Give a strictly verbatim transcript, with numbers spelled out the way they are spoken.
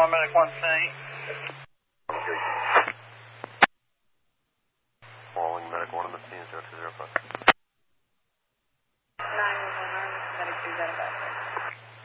one, medic one Saint. Following medic one on the scene, zero two zero five. nine one one, medic two, got it back there.